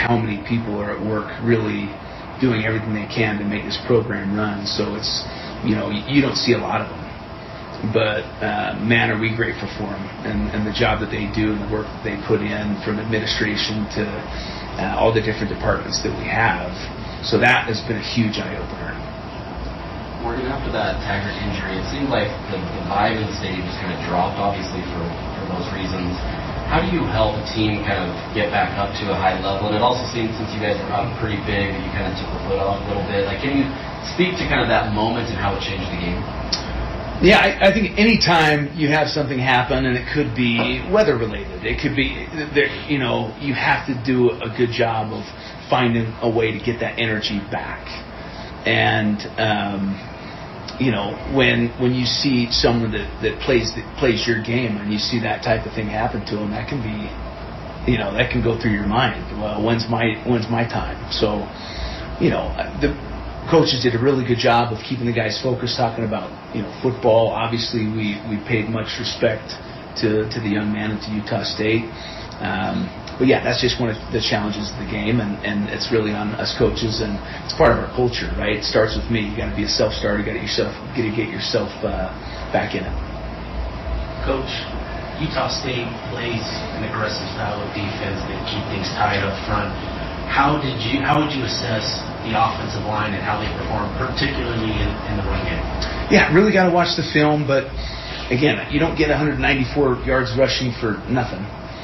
how many people are at work really doing everything they can to make this program run. So it's, you don't see a lot of them. But, man, are we grateful for them and the job that they do and the work that they put in, from administration to all the different departments that we have. So that has been a huge eye-opener. Morgan, after that Taggart injury, it seemed like the vibe in the stadium just kind of dropped, obviously, for those reasons. How do you help a team kind of get back up to a high level? And it also seems, since you guys were up pretty big, that you kind of took the foot off a little bit. Like, can you speak to kind of that moment and how it changed the game? Yeah, I think any time you have something happen, and it could be weather-related, it could be, you have to do a good job of finding a way to get that energy back. And, when you see someone that plays your game and you see that type of thing happen to them, that can be, that can go through your mind. Well, when's my time? So, the coaches did a really good job of keeping the guys focused, talking about, football. Obviously, we paid much respect to the young man and to Utah State. But yeah, that's just one of the challenges of the game, and it's really on us coaches, and it's part of our culture, right? It starts with me. You got to be a self-starter. You got to get yourself back in it. Coach, Utah State plays an aggressive style of defense that keep things tight up front. How would you assess the offensive line and how they perform, particularly in the run game? Yeah, really got to watch the film, but again, you don't get 194 yards rushing for nothing.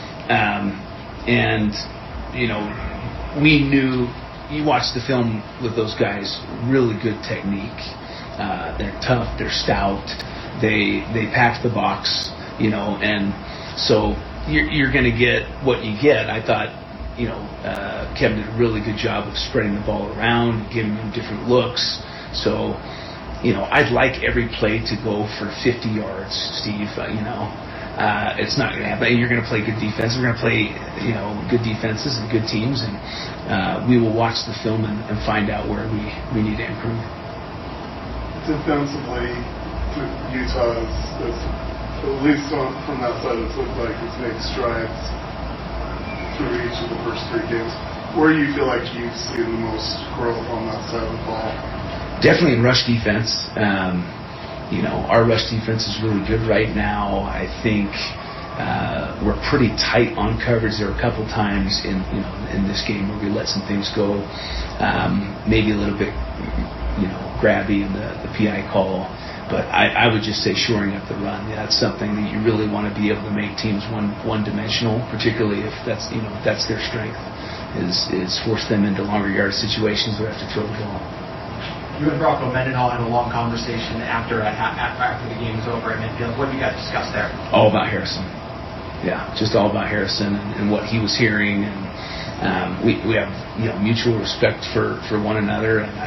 And, we knew, you watch the film with those guys, really good technique. They're tough, they're stout, they pack the box, and so you're going to get what you get. I thought, Kevin did a really good job of spreading the ball around, giving them different looks. So, I'd like every play to go for 50 yards, Steve, It's not going to happen. You're going to play good defense. We're going to play, good defenses and good teams, and we will watch the film and find out where we need to improve. Defensively, Utah is, at least from that side, it's looked like it's made strides through each of the first three games. Where do you feel like you've seen the most growth on that side of the ball? Definitely in rush defense. Our rush defense is really good right now. I think we're pretty tight on coverage. There were a couple times in this game where we let some things go, maybe a little bit, grabby in the PI call. But I would just say shoring up the run. That's something that you really want to be able to make teams one-dimensional, particularly if that's their strength, is force them into longer yard situations where they have to throw the ball. You and Bronco Mendenhall had a long conversation after the game was over at midfield. What did you guys discuss there? All about Harrison. Yeah, just all about Harrison and what he was hearing, and we have mutual respect for one another, and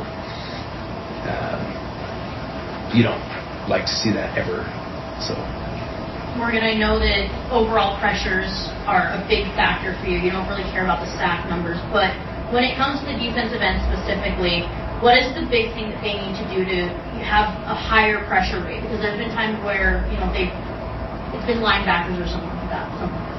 you don't like to see that ever. So, Morgan, I know that overall pressures are a big factor for you. You don't really care about the sack numbers, but when it comes to the defensive end specifically, what is the big thing that they need to do to have a higher pressure rate? Because there's been times where it's been linebackers or something like that.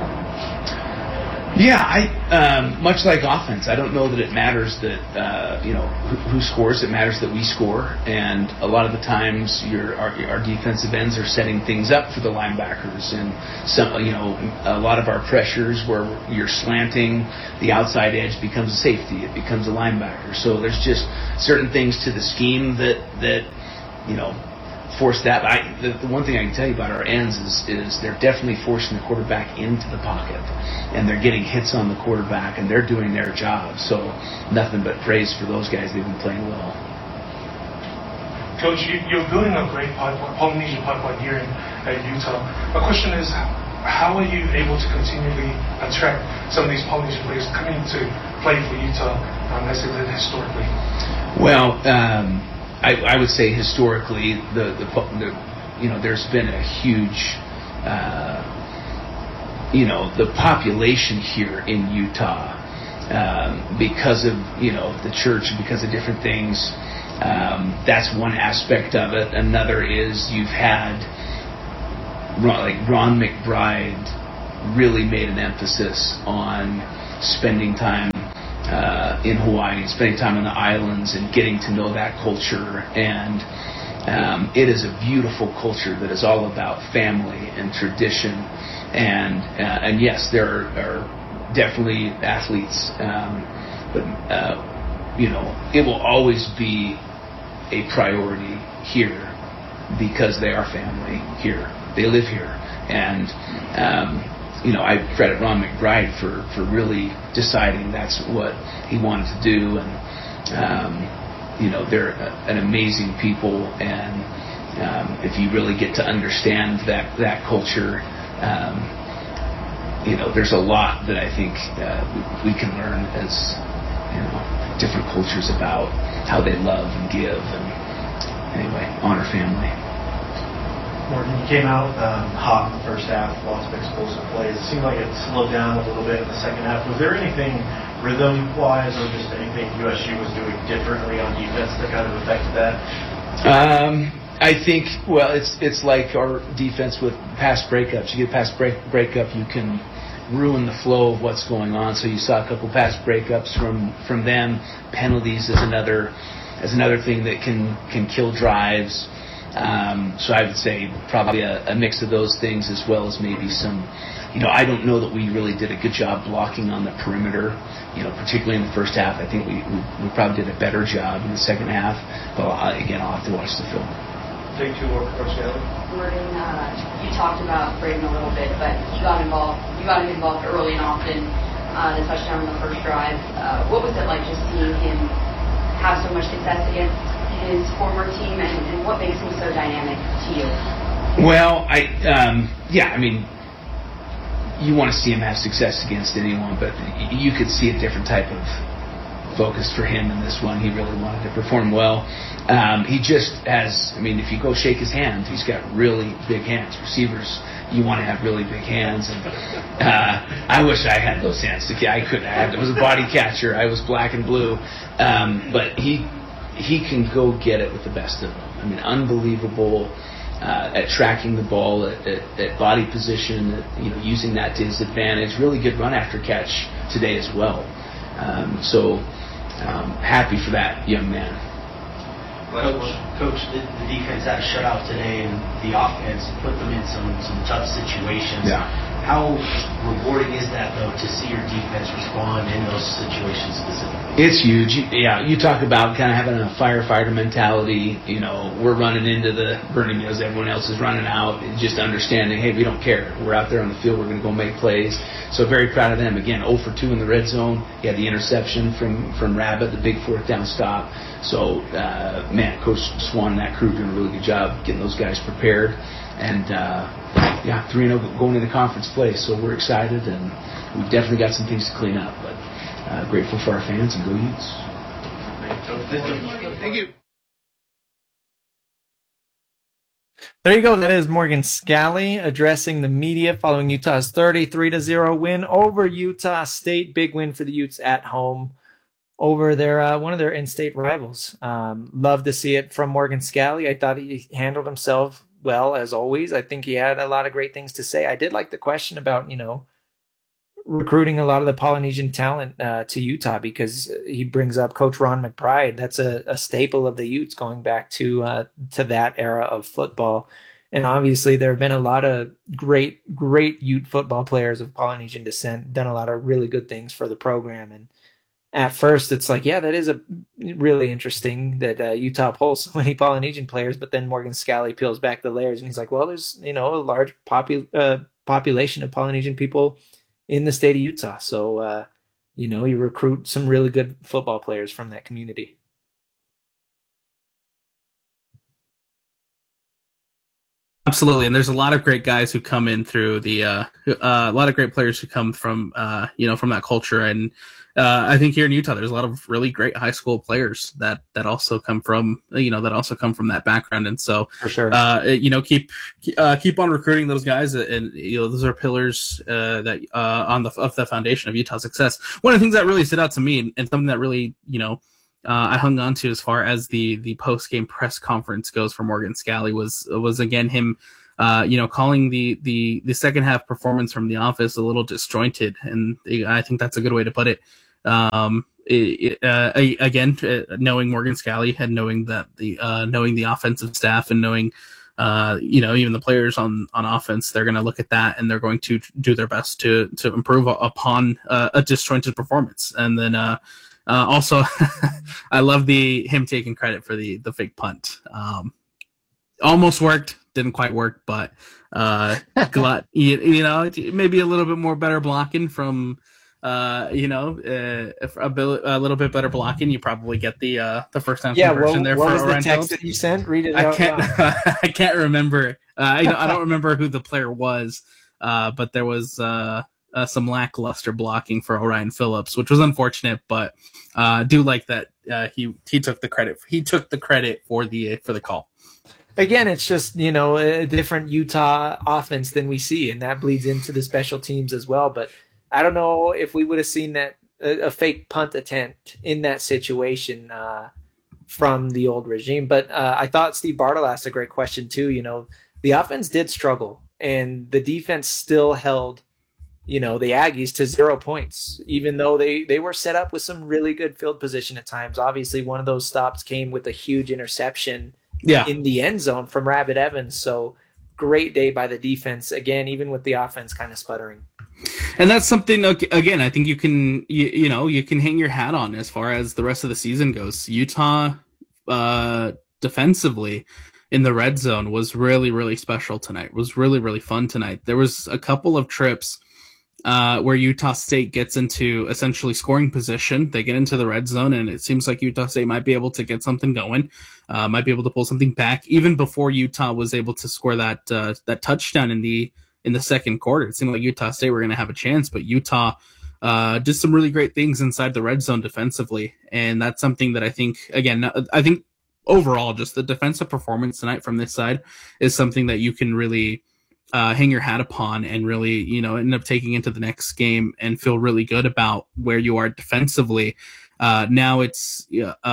Yeah, much like offense, I don't know that it matters that who scores. It matters that we score, and a lot of the times our defensive ends are setting things up for the linebackers, and a lot of our pressures where you're slanting, the outside edge becomes a safety, it becomes a linebacker. So there's just certain things to the scheme that force that. The one thing I can tell you about our ends is they're definitely forcing the quarterback into the pocket, and they're getting hits on the quarterback, and they're doing their job. So nothing but praise for those guys. They've been playing well. Coach, you're building a great Polynesian pipeline here at Utah. My question is, how are you able to continually attract some of these Polynesian players coming to play for Utah as they did historically? Well, I would say historically, there's been a huge, the population here in Utah, because of the church, because of different things. That's one aspect of it. Another is you've had Ron McBride really made an emphasis on spending time in Hawaii and spending time on the islands and getting to know that culture. And it is a beautiful culture that is all about family and tradition. And yes, there are definitely athletes, but it will always be a priority here because they are family here. They live here. And I credit Ron McBride for really deciding that's what he wanted to do. And they're an amazing people, and if you really get to understand that culture, there's a lot that I think we can learn as different cultures about how they love and give, and anyway, honor family. Morgan, you came out hot in the first half, lots of explosive plays. It seemed like it slowed down a little bit in the second half. Was there anything rhythm-wise or just anything USU was doing differently on defense that kind of affected that? I think, it's like our defense with pass breakups. You get a pass breakup, you can ruin the flow of what's going on. So you saw a couple pass breakups from them. Penalties is another thing that can kill drives. So I would say probably a mix of those things, as well as maybe some, I don't know that we really did a good job blocking on the perimeter, particularly in the first half. I think we probably did a better job in the second half, but again, I'll have to watch the film. Take two more, Coach Skelly. Morgan, you talked about Braden a little bit, but you got him involved early and often, the touchdown on the first drive. What was it like just seeing him have so much success against his former team, and what makes him so dynamic to you? Well, you want to see him have success against anyone, but you could see a different type of focus for him in this one. He really wanted to perform well. He just has, if you go shake his hand, he's got really big hands. Receivers, you want to have really big hands, and I wish I had those hands. I couldn't have. I was a body catcher. I was black and blue, but he can go get it with the best of them. Unbelievable at tracking the ball, at body position, using that to his advantage. Really good run after catch today as well. So happy for that young man. Coach, the defense had a shutout today, and the offense put them in some tough situations. Yeah. How rewarding is that, though, to see your defense respond in those situations specifically? It's huge. You talk about kind of having a firefighter mentality. We're running into the burning as everyone else is running out. Just understanding, hey, we don't care. We're out there on the field. We're going to go make plays. So very proud of them. Again, 0 for 2 in the red zone. He had the interception from Rabbit, the big fourth down stop. So, Coach Swan and that crew doing a really good job getting those guys prepared. And 3-0 going into conference play, so we're excited, and we've definitely got some things to clean up, but grateful for our fans, and go Utes. Thank you. There you go. That is Morgan Scalley addressing the media following Utah's 33-0 win over Utah State. Big win for the Utes at home over their one of their in-state rivals. Love to see it from Morgan Scalley. I thought he handled himself well, as always. I think he had a lot of great things to say. I did like the question about, recruiting a lot of the Polynesian talent to Utah, because he brings up Coach Ron McBride. That's a staple of the Utes going back to that era of football. And obviously there have been a lot of great Ute football players of Polynesian descent, done a lot of really good things for the program. And at first it's like, yeah, that is a really interesting that Utah pulls so many Polynesian players, but then Morgan Scalley peels back the layers and he's like, well, there's, a large population of Polynesian people in the state of Utah. So, you recruit some really good football players from that community. Absolutely, and there's a lot of great guys who come in through the a lot of great players who come from from that culture, and I think here in Utah there's a lot of really great high school players that also come from that background, and so for sure keep on recruiting those guys, and those are pillars that of the foundation of Utah's success. One of the things that really stood out to me, and something that really I hung on to as far as the post game press conference goes for Morgan Scalley was again him calling the second half performance from The Office a little disjointed, and I think that's a good way to put it. knowing Morgan Scally and knowing that knowing the offensive staff and knowing even the players on offense, they're going to look at that and they're going to do their best to improve upon a disjointed performance. And then also, I love him taking credit for the fake punt. Almost worked, didn't quite work, but glad maybe a little bit more better blocking from. If a little bit better blocking, you probably get the first time conversion there. What for was the Orion text Phillips. that you sent? Read it out loud. I can't remember. I don't remember who the player was, but there was some lackluster blocking for Orion Phillips, which was unfortunate. But do like that he took the credit. He took the credit for the call. Again, it's just, a different Utah offense than we see, and that bleeds into the special teams as well. But I don't know if we would have seen that a fake punt attempt in that situation from the old regime. But I thought Steve Bartle asked a great question too. The offense did struggle, and the defense still held, the Aggies to 0 points, even though they were set up with some really good field position at times. Obviously, one of those stops came with a huge interception in the end zone from Rabbit Evans. So great day by the defense, again, even with the offense kind of sputtering. And that's something, again, I think you can hang your hat on as far as the rest of the season goes. Utah defensively in the red zone was really, really special tonight, was really, really fun tonight. There was a couple of trips where Utah State gets into essentially scoring position. They get into the red zone, and it seems like Utah State might be able to get something going, might be able to pull something back. Even before Utah was able to score that touchdown in the second quarter, it seemed like Utah State were going to have a chance, but Utah did some really great things inside the red zone defensively. And that's something that I think overall, just the defensive performance tonight from this side is something that you can really hang your hat upon and really, end up taking into the next game and feel really good about where you are defensively. Now it's,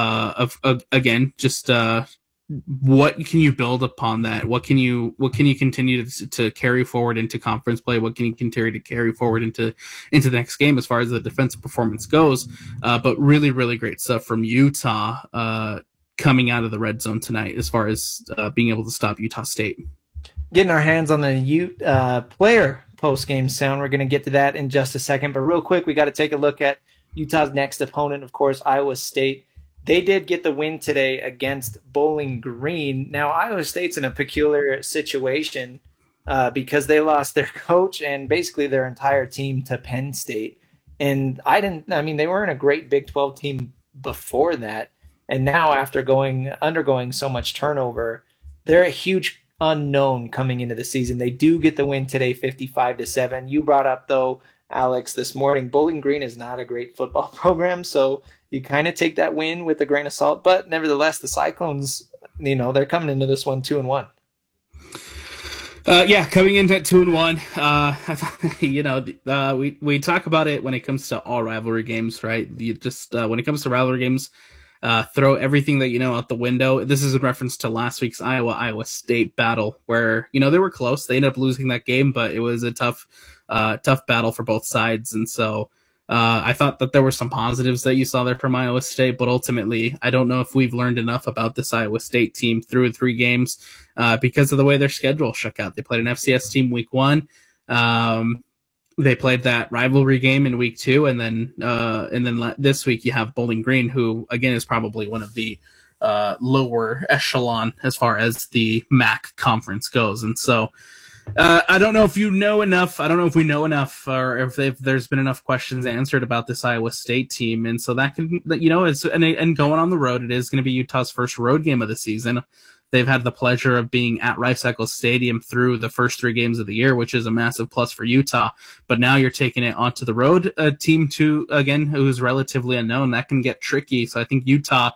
again, just what can you build upon that? What can you continue to carry forward into conference play? What can you continue to carry forward into the next game as far as the defensive performance goes? But really, really great stuff from Utah coming out of the red zone tonight as far as being able to stop Utah State. Getting our hands on the player post-game sound. We're going to get to that in just a second. But real quick, we got to take a look at Utah's next opponent, of course, Iowa State. They did get the win today against Bowling Green. Now, Iowa State's in a peculiar situation because they lost their coach and basically their entire team to Penn State. And they weren't a great Big 12 team before that. And now after undergoing so much turnover, they're a huge unknown coming into the season. They do get the win today, 55-7. You brought up, though, Alex, this morning, Bowling Green is not a great football program, so you kind of take that win with a grain of salt. But nevertheless, the Cyclones, they're coming into this one 2-1. Coming into 2-1. We talk about it when it comes to all rivalry games, right? You just when it comes to rivalry games, throw everything that you know out the window. This is in reference to last week's Iowa State battle, where they were close. They ended up losing that game, but it was a tough battle for both sides. And so I thought that there were some positives that you saw there from Iowa State, but ultimately, I don't know if we've learned enough about this Iowa State team through 3 games because of the way their schedule shook out. They played an FCS team week 1. They played that rivalry game in week 2, and then this week you have Bowling Green, who again is probably one of the lower echelon as far as the MAC conference goes. And so I don't know if you know enough. I don't know if we know enough, or if there's been enough questions answered about this Iowa State team. And so that can, and going on the road, it is going to be Utah's first road game of the season. They've had the pleasure of being at Rice Eccles Stadium through the first 3 games of the year, which is a massive plus for Utah. But now you're taking it onto the road, a team who's relatively unknown. That can get tricky. So I think Utah,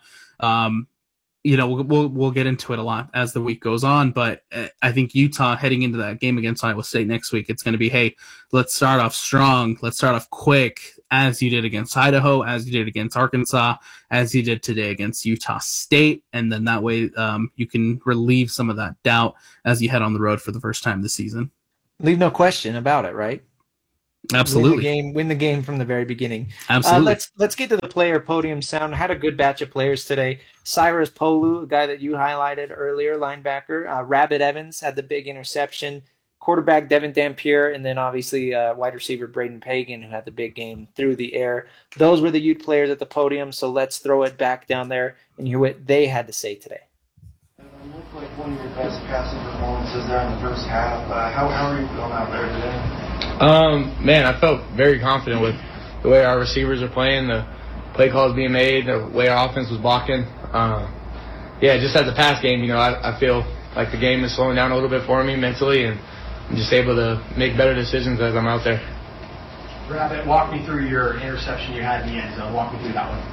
we'll get into it a lot as the week goes on. But I think Utah heading into that game against Iowa State next week, it's going to be, hey, let's start off strong. Let's start off quick, as you did against Idaho, as you did against Arkansas, as you did today against Utah State. And then that way you can relieve some of that doubt as you head on the road for the first time this season. Leave no question about it, right? Absolutely. Win the game from the very beginning. Absolutely. Let's get to the player podium sound. Had a good batch of players today. Cyrus Polu, a guy that you highlighted earlier, linebacker. Rabbit Evans had the big interception. Quarterback Devin Dampier, and then obviously wide receiver Braden Pagan, who had the big game through the air. Those were the Ute players at the podium, so let's throw it back down there and hear what they had to say today. It looked like one of your best passing performances there in the first half. How are you feeling out there today? Man, I felt very confident with the way our receivers are playing, the play calls being made, the way our offense was blocking. Just as a pass game, I feel like the game is slowing down a little bit for me mentally, and I'm just able to make better decisions as I'm out there. Rabbit, walk me through your interception you had in the end zone. Walk me through that one.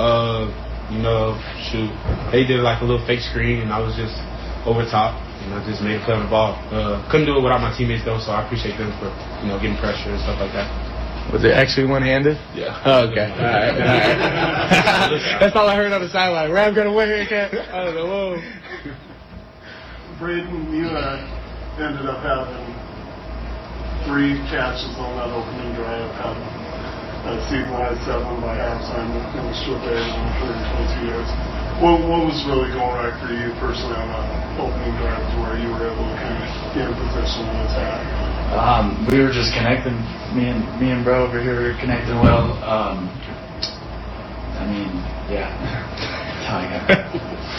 They did like a little fake screen, and I was just over top, just made a play on the ball. Couldn't do it without my teammates though, so I appreciate them for, getting pressure and stuff like that. Was it actually one-handed? Yeah. Oh, okay. All right. That's all I heard on the sideline. Rab got away again. I don't know. Whoa. Braden, you ended up having 3 catches on that opening drive, had season high 7 by halftime, and was short there on 122 yards. What was really going right for you personally on that opening drive to where you were able to kind of get in position and attack? We were just connecting. Me and bro over here were connecting well. That's how I got it.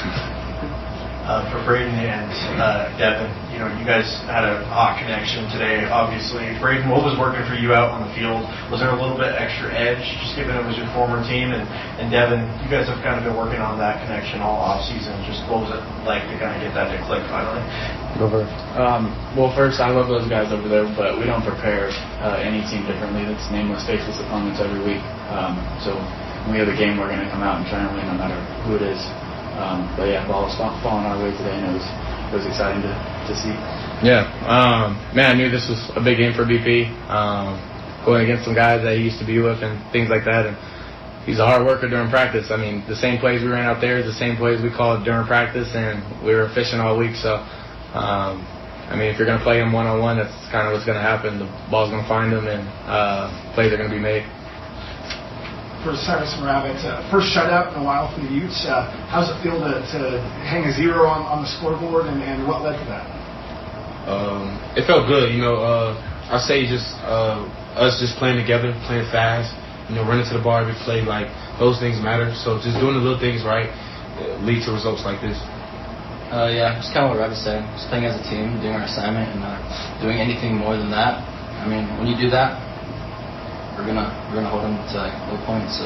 For Braden and Devin, you guys had a hot connection today, obviously. Braden, what was working for you out on the field? Was there a little bit extra edge, just given it was your former team? And Devin, you guys have kind of been working on that connection all off-season. Just what was it like to kind of get that to click finally? Go first. Well, first, I love those guys over there, but we don't prepare any team differently. That's nameless, faceless opponents every week. So when we have a game, we're going to come out and try and win no matter who it is. Ball was falling our way today, and it was exciting to see. Yeah, I knew this was a big game for BP. Going against some guys that he used to be with and things like that. And he's a hard worker during practice. I mean, the same plays we ran out there is the same plays we called during practice, and we were efficient all week. So, if you're going to play him one-on-one, that's kind of what's going to happen. The ball's going to find him, and plays are going to be made. For Cyrus and Rabbit, first shutout in a while for the Utes. How does it feel to hang a 0 on the scoreboard, and what led to that? It felt good, I'll say just us just playing together, playing fast, running to the bar every play, like those things matter. So just doing the little things right lead to results like this. Just kind of what Rabbit said. Just playing as a team, doing our assignment, and not doing anything more than that. When you do that, we're gonna hold them to low points. So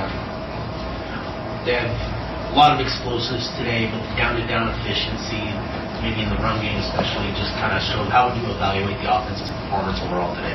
Dan, a lot of explosives today, but the down-to-down efficiency, maybe in the run game especially, just kind of showed. How would you evaluate the offensive performance overall today?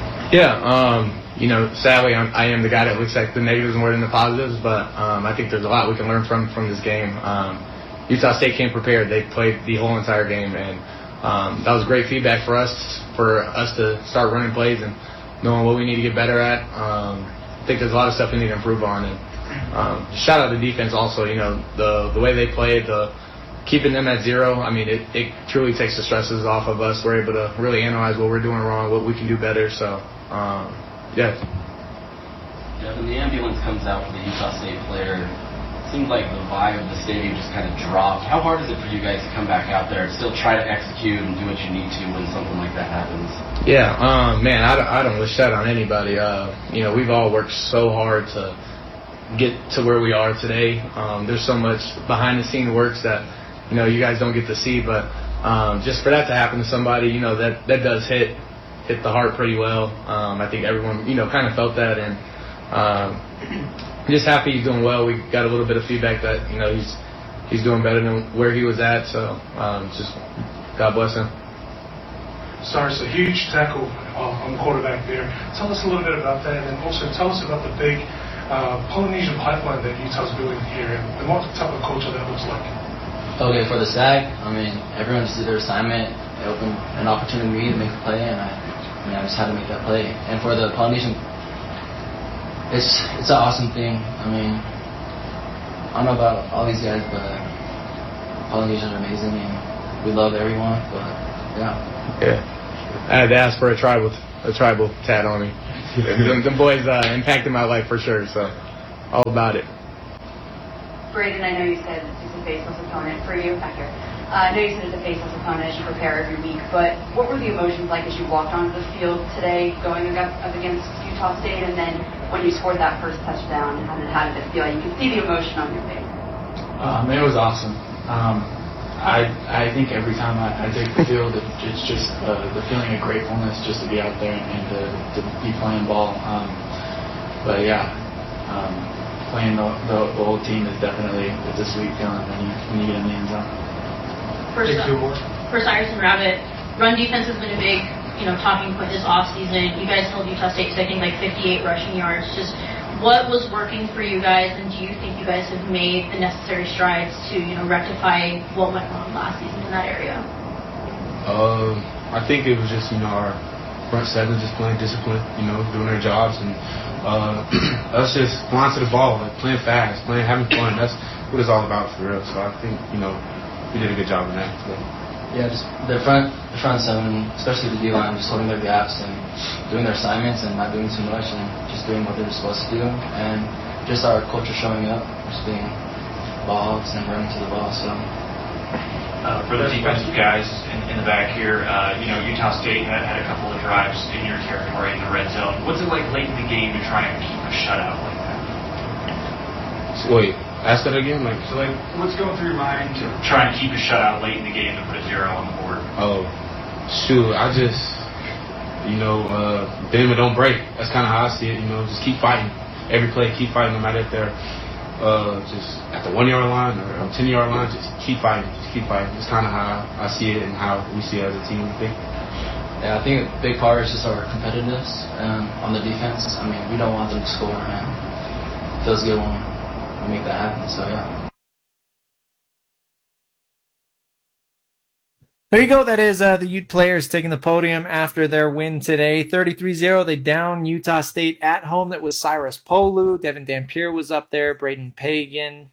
Sadly, I am the guy that looks at the negatives more than the positives, but I think there's a lot we can learn from this game. Utah State came prepared. They played the whole entire game, and that was great feedback for us to start running plays and knowing what we need to get better at. I think there's a lot of stuff we need to improve on. And shout out to defense also. The way they played, keeping them at 0. It truly takes the stresses off of us. We're able to really analyze what we're doing wrong, what we can do better. So, When the ambulance comes out for the Utah State player, it seems like the vibe of the stadium just kind of dropped. How hard is it for you guys to come back out there and still try to execute and do what you need to when something like that happens? Yeah, I don't wish that on anybody. We've all worked so hard to get to where we are today. There's so much behind-the-scene works that, you guys don't get to see. But just for that to happen to somebody, that does hit the heart pretty well. I think everyone, kind of felt that. And just happy he's doing well. We got a little bit of feedback that, he's doing better than where he was at. So just God bless him. Cyrus, a huge tackle on the quarterback there. Tell us a little bit about that, and also tell us about the big Polynesian pipeline that Utah's building here, and what type of culture that looks like. Okay, for the SAG, everyone just did their assignment. It opened an opportunity for me to make a play, and I just had to make that play. And for the Polynesian, it's an awesome thing. I don't know about all these guys, but Polynesians are amazing, and we love everyone. But I had to ask for a try with a tribal tat on me. Them boys impacted my life for sure, so all about it. Braden, I know you said it's a faceless opponent for you back here. I know you said it's a faceless opponent as you prepare every week, but what were the emotions like as you walked onto the field today going up against Utah State, and then when you scored that first touchdown, how did it feel? You could see the emotion on your face. It was awesome. I think every time I take the field, it's just the feeling of gratefulness just to be out there and to be playing ball. But yeah, playing the whole team is definitely, it's a sweet feeling when you get in the end zone. For Cyrus and Rabbit, run defense has been a big, talking point this offseason. You guys held Utah State to, I think, like 58 rushing yards. Just what was working for you guys, and do you think you guys have made the necessary strides to, rectify what went wrong last season in that area? I think it was just, our front seven just playing discipline, doing their jobs, and us just flying to the ball, like playing fast, having fun. That's what it's all about for real. So I think, we did a good job in that. So. Yeah, just the front seven, especially the D-line, just holding their gaps and doing their assignments and not doing too much and just doing what they're supposed to do. And just our culture showing up, just being ball hogs and running to the ball. So for the defensive guys in the back here, Utah State had a couple of drives in your territory in the red zone. What's it like late in the game to try and keep a shutout like that? Wait, ask that again? What's going through your mind to try and keep a shutout late in the game to put a 0 on the board? Oh, shoot, I just, bend but don't break. That's kind of how I see it, just keep fighting. Every play, keep fighting, no matter if they're just at the 1-yard line or 10-yard line, just keep fighting. It's kind of how I see it and how we see it as a team, I think. Yeah, I think a big part is just our competitiveness on the defense. I mean, we don't want them to score, and it feels good when we make that happen, so yeah. There you go. That is the Ute players taking the podium after their win today. 33-0. They down Utah State at home. That was Cyrus Polu. Devin Dampier was up there. Braden Pagan.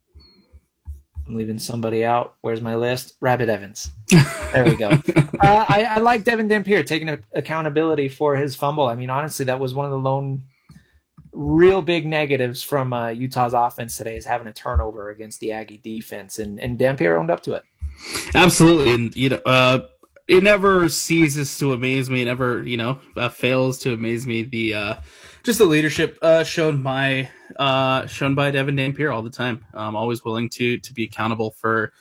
I'm leaving somebody out. Where's my list? Rabbit Evans. There we go. I like Devin Dampier taking accountability for his fumble. I mean, honestly, that was one of the lone real big negatives from Utah's offense today, is having a turnover against the Aggie defense. And Dampier owned up to it. Absolutely, and it never ceases to amaze me. It never, fails to amaze me. The just the leadership shown by Devin Dampier all the time. Always willing to be accountable for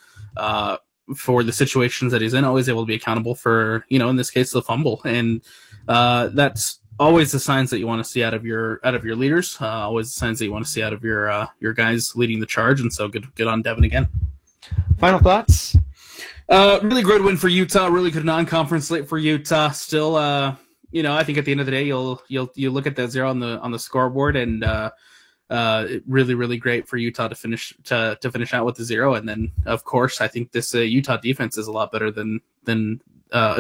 the situations that he's in. Always able to be accountable for, in this case, the fumble, and that's always the signs that you want to see out of your leaders. Always the signs that you want to see out of your guys leading the charge. And so good on Devin again. Final thoughts. Really good win for Utah. Really good non-conference slate for Utah. Still, I think at the end of the day, you'll look at that 0 on the scoreboard, and really, really great for Utah to finish out with the 0. And then, of course, I think this Utah defense is a lot better than I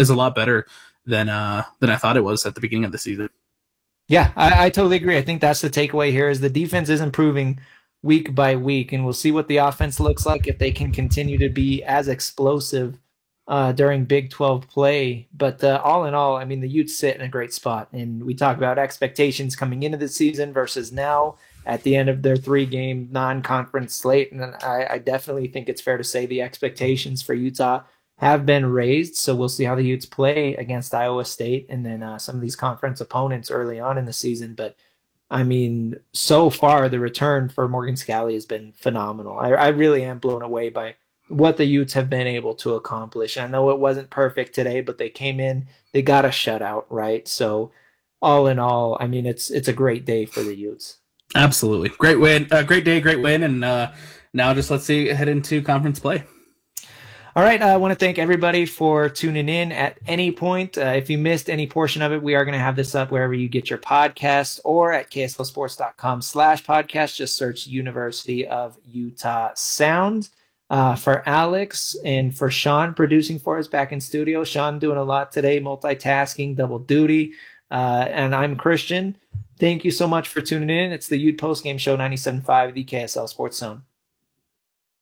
thought it was at the beginning of the season. Yeah, I totally agree. I think that's the takeaway here, is the defense is improving week by week, and we'll see what the offense looks like if they can continue to be as explosive during Big 12 play. But all in all, I mean, the Utes sit in a great spot, and we talk about expectations coming into the season versus now at the end of their 3-game non-conference slate, and I definitely think it's fair to say the expectations for Utah have been raised. So we'll see how the Utes play against Iowa State and then some of these conference opponents early on in the season. But I mean, so far, the return for Morgan Scalley has been phenomenal. I really am blown away by what the Utes have been able to accomplish. I know it wasn't perfect today, but they came in, they got a shutout, right? So all in all, I mean, it's a great day for the Utes. Absolutely. Great win. Great day, great win. And now just let's head into conference play. All right, I want to thank everybody for tuning in at any point. If you missed any portion of it, we are going to have this up wherever you get your podcasts or at kslsports.com/podcast. Just search University of Utah Sound. For Alex and for Sean producing for us back in studio. Sean doing a lot today, multitasking, double duty. And I'm Christian. Thank you so much for tuning in. It's the Ute Postgame Show 97.5, the KSL Sports Zone.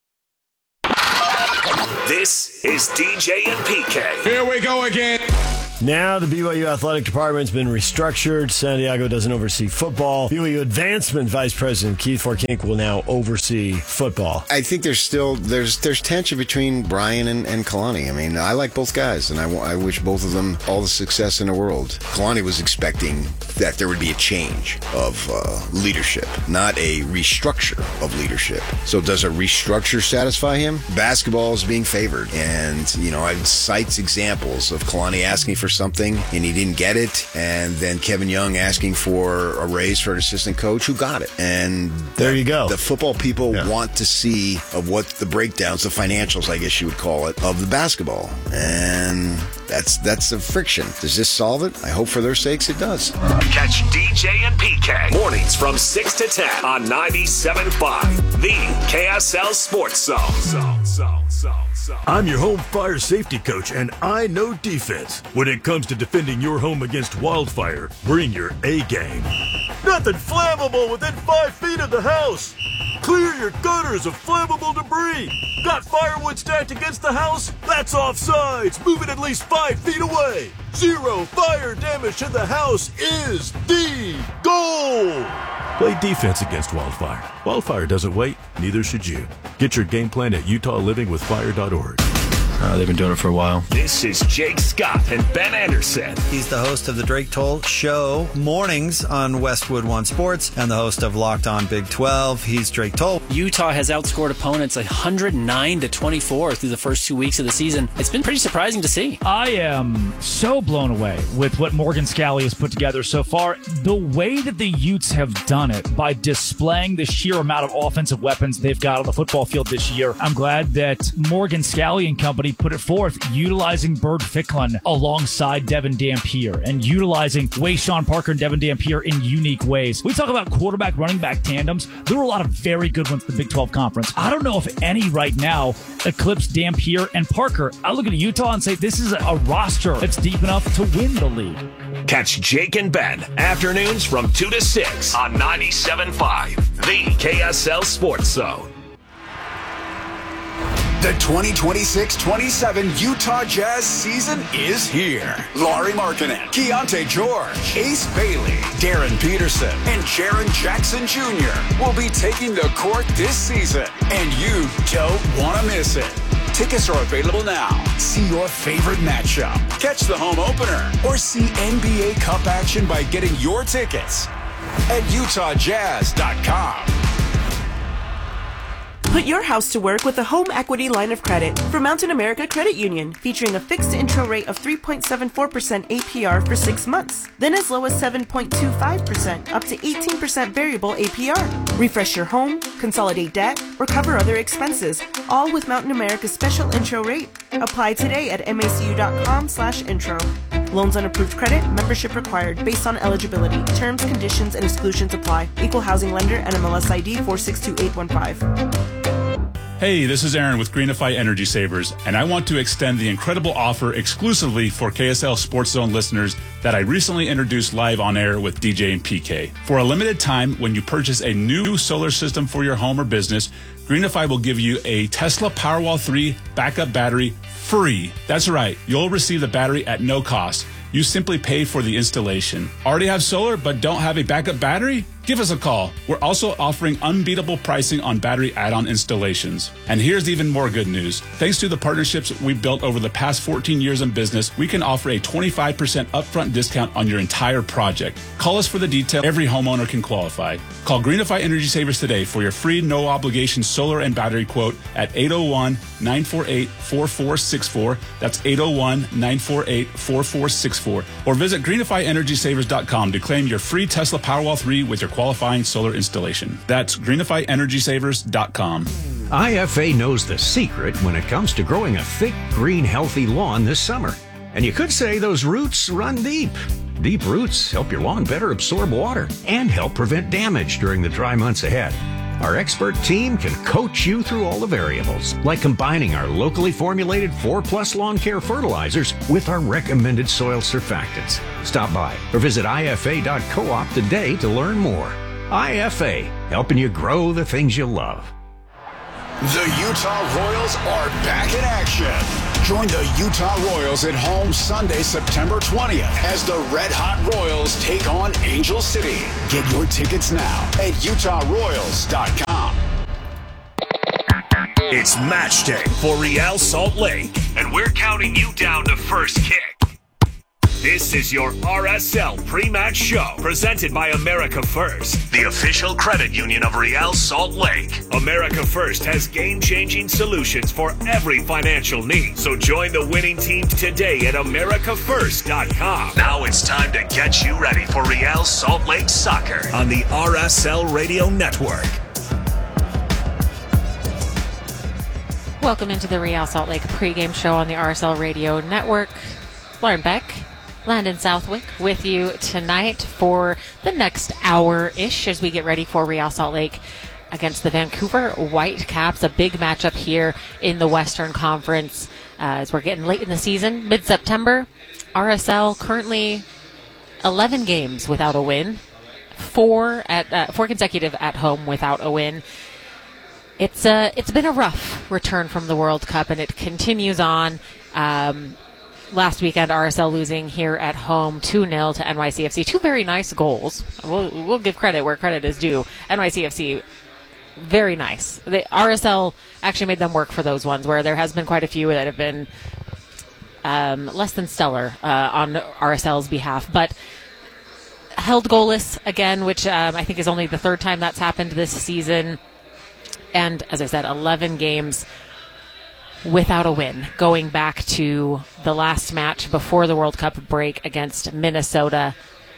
This is DJ and PK. Here we go again. Now the BYU Athletic Department's been restructured. Santiago doesn't oversee football. BYU Advancement Vice President Keith Forkink will now oversee football. I think there's tension between Brian and Kalani. I mean, I like both guys, and I wish both of them all the success in the world. Kalani was expecting that there would be a change of leadership, not a restructure of leadership. So does a restructure satisfy him? Basketball is being favored, and I cite examples of Kalani asking for something and he didn't get it, and then Kevin Young asking for a raise for an assistant coach who got it. And there you go. The football people want to see of what the breakdowns, the financials, I guess you would call it, of the basketball. And that's the friction. Does this solve it? I hope for their sakes it does. Catch DJ and PK mornings from 6 to 10 on 97.5, the KSL Sports Zone. I'm your home fire safety coach, and I know defense. When it comes to defending your home against wildfire, bring your A game. Nothing flammable within 5 feet of the house. Clear your gutters of flammable debris. Got firewood stacked against the house? That's offsides. Move it at least 5 feet away. 0 fire damage to the house is the goal. Play defense against wildfire. Wildfire doesn't wait, neither should you. Get your game plan at UtahLivingWithFire.org. They've been doing it for a while. This is Jake Scott and Ben Anderson. He's the host of the Drake Toll Show mornings on Westwood One Sports and the host of Locked On Big 12. He's Drake Toll. Utah has outscored opponents 109-24 through the first 2 weeks of the season. It's been pretty surprising to see. I am so blown away with what Morgan Scalley has put together so far. The way that the Utes have done it by displaying the sheer amount of offensive weapons they've got on the football field this year. I'm glad that Morgan Scalley and company put it forth, utilizing Bird Ficklin alongside Devin Dampier and utilizing Wayshawn Parker and Devin Dampier in unique ways. We talk about quarterback, running back tandems. There were a lot of very good ones in the Big 12 Conference. I don't know if any right now eclipse Dampier and Parker. I look at Utah and say this is a roster that's deep enough to win the league. Catch Jake and Ben afternoons from 2 to 6 on 97.5, the KSL Sports Zone. The 2026-27 Utah Jazz season is here. Lauri Markkanen, Keontae George, Ace Bailey, Darren Peterson, and Jaren Jackson Jr. will be taking the court this season, and you don't want to miss it. Tickets are available now. See your favorite matchup, catch the home opener, or see NBA Cup action by getting your tickets at UtahJazz.com. Put your house to work with the Home Equity Line of Credit from Mountain America Credit Union, featuring a fixed intro rate of 3.74% APR for 6 months, then as low as 7.25% up to 18% variable APR. Refresh your home, consolidate debt, or cover other expenses, all with Mountain America's special intro rate. Apply today at macu.com/intro. Loans on approved credit, membership required based on eligibility. Terms, conditions, and exclusions apply. Equal housing lender, NMLS ID 462815. Hey, this is Aaron with Greenify Energy Savers, and I want to extend the incredible offer exclusively for KSL Sports Zone listeners that I recently introduced live on air with DJ and PK. For a limited time, when you purchase a new solar system for your home or business, Greenify will give you a Tesla Powerwall 3 backup battery free. That's right, you'll receive the battery at no cost. You simply pay for the installation. Already have solar but don't have a backup battery? Give us a call. We're also offering unbeatable pricing on battery add-on installations. And here's even more good news. Thanks to the partnerships we've built over the past 14 years in business, we can offer a 25% upfront discount on your entire project. Call us for the detail. Every homeowner can qualify. Call Greenify Energy Savers today for your free no-obligation solar and battery quote at 801-948-4464. That's 801-948-4464. Or visit greenifyenergysavers.com to claim your free Tesla Powerwall 3 with your qualifying solar installation. That's greenifyenergysavers.com. IFA knows the secret when it comes to growing a thick, green, healthy lawn this summer. And you could say those roots run deep. Deep roots help your lawn better absorb water and help prevent damage during the dry months ahead. Our expert team can coach you through all the variables, like combining our locally formulated 4+ lawn care fertilizers with our recommended soil surfactants. Stop by or visit IFA.coop today to learn more. IFA, helping you grow the things you love. The Utah Royals are back in action. Join the Utah Royals at home Sunday, September 20th as the Red Hot Royals take on Angel City. Get your tickets now at utahroyals.com. It's match day for Real Salt Lake, and we're counting you down to first kick. This is your RSL pre-match show, presented by America First, the official credit union of Real Salt Lake. America First has game-changing solutions for every financial need. So join the winning team today at americafirst.com. Now it's time to get you ready for Real Salt Lake Soccer on the RSL Radio Network. Welcome into the Real Salt Lake pregame show on the RSL Radio Network. Lauren Beck, Landon Southwick with you tonight for the next hour-ish as we get ready for Real Salt Lake against the Vancouver Whitecaps, a big matchup here in the Western Conference as we're getting late in the season, mid-September. RSL currently 11 games without a win, four consecutive at home without a win. It's been a rough return from the World Cup, and it continues on. Last weekend, RSL losing here at home 2-0 to NYCFC. Two very nice goals. We'll give credit where credit is due. NYCFC, very nice. RSL actually made them work for those ones, where there has been quite a few that have been less than stellar on RSL's behalf. But held goalless again, which I think is only the third time that's happened this season. And as I said, 11 games without a win, going back to the last match before the World Cup break against Minnesota.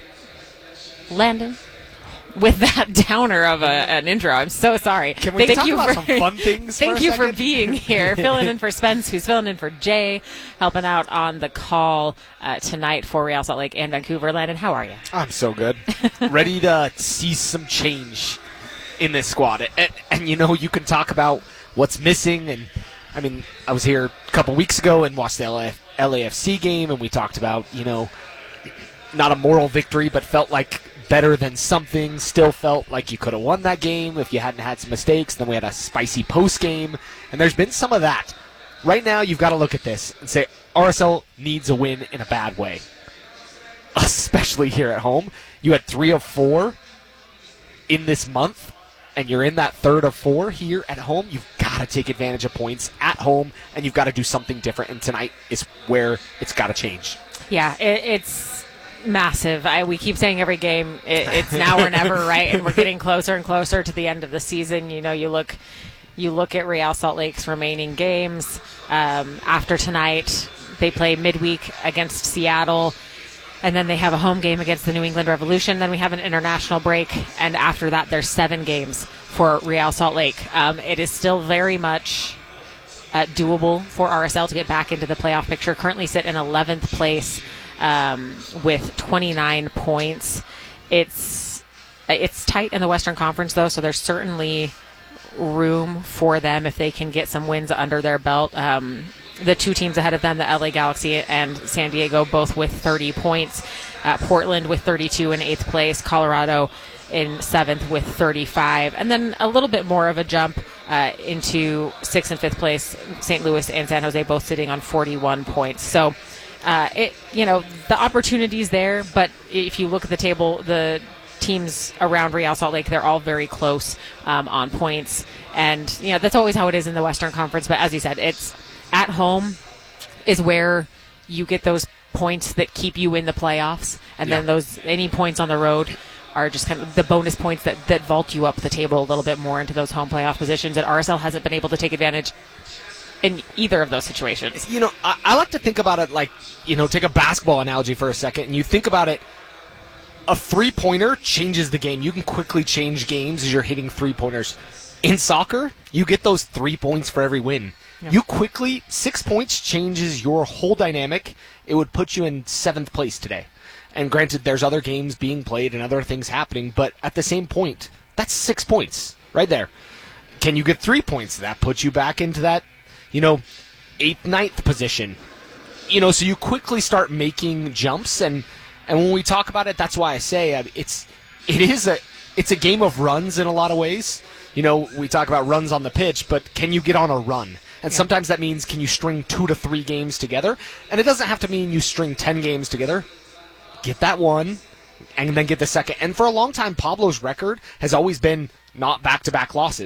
Landon, with that downer of an intro, I'm so sorry. Can we talk about some fun things? Thank you for being here, filling in for Spence, who's filling in for Jay, helping out on the call tonight for Real Salt Lake and Vancouver. Landon, how are you? I'm so good. Ready to see some change in this squad. And you can talk about what's missing. And I mean, I was here a couple weeks ago and watched the LAFC game, and we talked about, not a moral victory, but felt like better than something. Still felt like you could have won that game if you hadn't had some mistakes. Then we had a spicy post game, and there's been some of that. Right now, you've got to look at this and say RSL needs a win in a bad way, especially here at home. You had 3 of 4 in this month, and you're in that third of 4 here at home. You've got to take advantage of points at home, and you've got to do something different. And tonight is where it's got to change. Yeah, it's massive. We keep saying every game, it's now or never, right? And we're getting closer and closer to the end of the season. You look at Real Salt Lake's remaining games. After tonight, they play midweek against Seattle. And then they have a home game against the New England Revolution. Then we have an international break. And after that, there's 7 games for Real Salt Lake. It is still very much doable for RSL to get back into the playoff picture. Currently sit in 11th place with 29 points. It's tight in the Western Conference, though, so there's certainly room for them if they can get some wins under their belt. The 2 teams ahead of them, the LA Galaxy and San Diego, both with 30 points. Portland with 32 in 8th place. Colorado in 7th with 35. And then a little bit more of a jump into 6th and 5th place. St. Louis and San Jose both sitting on 41 points. So, the opportunity's there, but if you look at the table, the teams around Real Salt Lake, they're all very close on points. And, that's always how it is in the Western Conference. But as you said, it's at home is where you get those points that keep you in the playoffs, and then any points on the road are just kind of the bonus points that vault you up the table a little bit more into those home playoff positions. And RSL hasn't been able to take advantage in either of those situations. I like to think about it like, take a basketball analogy for a second, and you think about it, a three-pointer changes the game. You can quickly change games as you're hitting three-pointers. In soccer, you get those 3 points for every win. Yeah. You quickly, 6 points changes your whole dynamic. It would put you in 7th place today. And granted, there's other games being played and other things happening, but at the same point, that's 6 points right there. Can you get 3 points? That puts you back into that, 8th, 9th position. So you quickly start making jumps, and when we talk about it, that's why I say it's a game of runs in a lot of ways. You know, we talk about runs on the pitch, but can you get on a run? And sometimes that means, can you string 2 to 3 games together? And it doesn't have to mean you string 10 games together. Get that one, and then get the second. And for a long time, Pablo's record has always been not back-to-back losses.